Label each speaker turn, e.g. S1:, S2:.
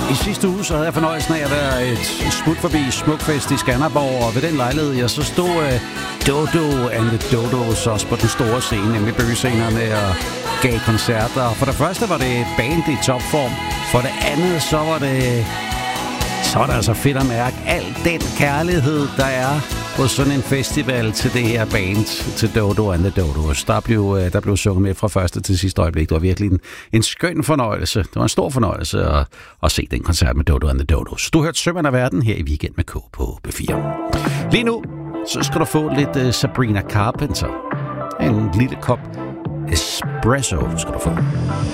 S1: I sidste uge så havde jeg fornøjelsen af at være et smut forbi Smukfest i Skanderborg, og ved den lejlighed, så stod Dodo and the Dodos også på den store scene, nemlig bøgescenerne, og gav koncerter. For det første var det et band i topform, for det andet så var det altså fedt at mærke al den kærlighed, der er på sådan en festival til det her band, til Dodo and the Dodos. Der blev sunget med fra første til sidste øjeblik. Det var virkelig en skøn fornøjelse. Det var en stor fornøjelse at se den koncert med Dodo and the Dodos. Du hørte Sømand af Verden her i Weekend med K på B4. Lige nu, så skal du få lidt Sabrina Carpenter. En lille kop espresso skal du få.